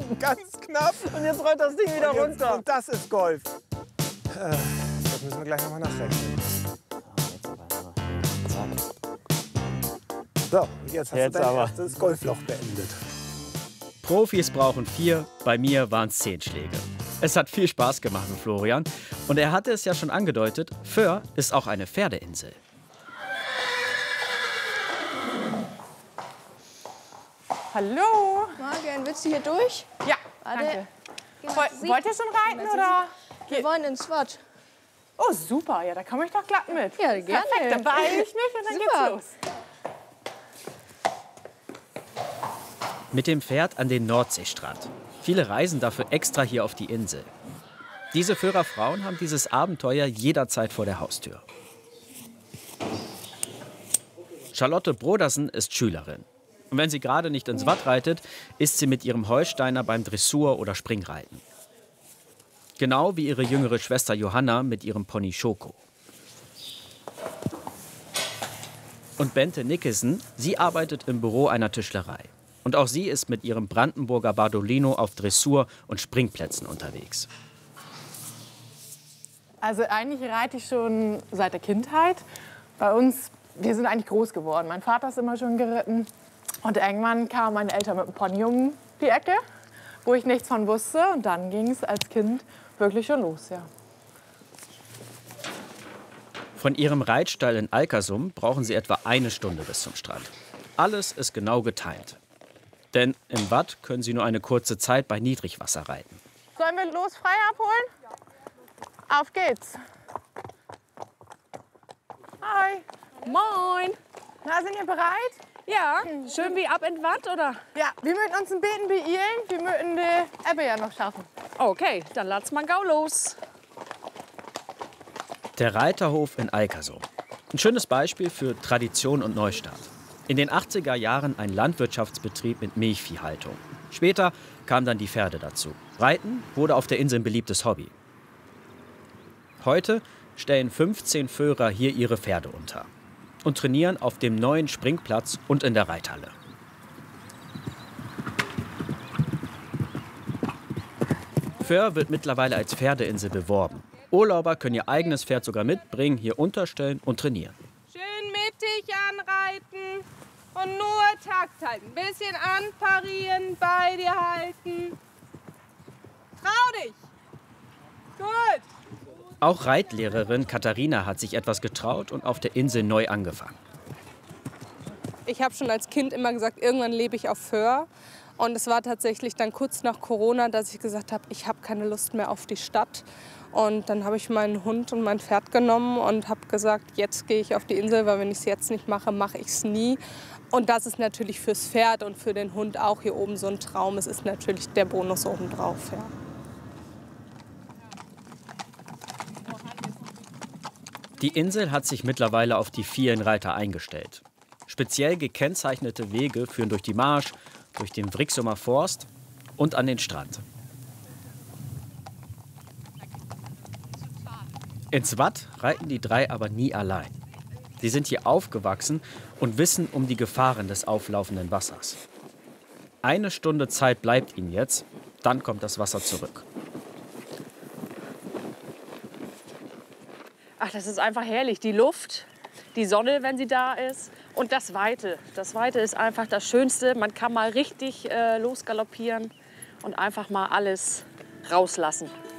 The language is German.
Ganz knapp. Und jetzt rollt das Ding wieder runter. Und das ist Golf. Das müssen wir gleich nochmal nachrechnen. So, und jetzt hast du dein erstes Golfloch beendet. Profis brauchen 4, bei mir waren es 10 Schläge. Es hat viel Spaß gemacht mit Florian. Und er hatte es ja schon angedeutet, Föhr ist auch eine Pferdeinsel. Hallo. Morgen, willst du hier durch? Ja, Warte. danke. Wollt ihr schon reiten oder? Wir wollen ins Wort. Oh, super. Ja, da komme ich doch glatt mit. Ja, gerne. Perfekt, dann beeile ich mich und dann Super. geht's los. Mit dem Pferd an den Nordseestrand. Viele reisen dafür extra hier auf die Insel. Diese Föhrer Frauen haben dieses Abenteuer jederzeit vor der Haustür. Charlotte Brodersen ist Schülerin. Und wenn sie gerade nicht ins Watt reitet, ist sie mit ihrem Holsteiner beim Dressur- oder Springreiten. Genau wie ihre jüngere Schwester Johanna mit ihrem Pony Schoko. Und Bente Nickerson, sie arbeitet im Büro einer Tischlerei. Und auch sie ist mit ihrem Brandenburger Bardolino auf Dressur- und Springplätzen unterwegs. Also eigentlich reite ich schon seit der Kindheit. Bei uns, wir sind eigentlich groß geworden. Mein Vater ist immer schon geritten. Und irgendwann kamen meine Eltern mit dem Pony um die Ecke, wo ich nichts von wusste. Und dann ging es als Kind wirklich schon los, ja. Von ihrem Reitstall in Alkersum brauchen sie etwa 1 Stunde bis zum Strand. Alles ist genau getimt. Denn im Watt können sie nur eine kurze Zeit bei Niedrigwasser reiten. Sollen wir los frei abholen? Auf geht's. Hi. Moin. Na, sind ihr bereit? Ja, schön wie ab in Watt, oder? Ja, wir möchten uns ein bisschen beeilen. Wir möchten die Ebbe ja noch schaffen. Okay, dann lass mal gau los. Der Reiterhof in Alkersum. Ein schönes Beispiel für Tradition und Neustart. In den 80er Jahren ein Landwirtschaftsbetrieb mit Milchviehhaltung. Später kamen dann die Pferde dazu. Reiten wurde auf der Insel ein beliebtes Hobby. Heute stellen 15 Föhrer hier ihre Pferde unter und trainieren auf dem neuen Springplatz und in der Reithalle. Föhr wird mittlerweile als Pferdeinsel beworben. Urlauber können ihr eigenes Pferd sogar mitbringen, hier unterstellen und trainieren. Schön mittig anreiten und nur Takt halten. Bisschen anparieren, bei dir halten. Trau dich! Gut! Auch Reitlehrerin Katharina hat sich etwas getraut und auf der Insel neu angefangen. Ich habe schon als Kind immer gesagt, irgendwann lebe ich auf Föhr. Und es war tatsächlich dann kurz nach Corona, dass ich gesagt habe, ich habe keine Lust mehr auf die Stadt. Und dann habe ich meinen Hund und mein Pferd genommen und habe gesagt, jetzt gehe ich auf die Insel, weil wenn ich es jetzt nicht mache, mache ich es nie. Und das ist natürlich fürs Pferd und für den Hund auch hier oben so ein Traum. Es ist natürlich der Bonus obendrauf. Ja. Die Insel hat sich mittlerweile auf die vielen Reiter eingestellt. Speziell gekennzeichnete Wege führen durch die Marsch, durch den Vrixumer Forst und an den Strand. Ins Watt reiten die 3 aber nie allein. Sie sind hier aufgewachsen und wissen um die Gefahren des auflaufenden Wassers. 1 Stunde Zeit bleibt ihnen jetzt, dann kommt das Wasser zurück. Ach, das ist einfach herrlich. Die Luft, die Sonne, wenn sie da ist. Und das Weite. Das Weite ist einfach das Schönste. Man kann mal richtig losgaloppieren und einfach mal alles rauslassen.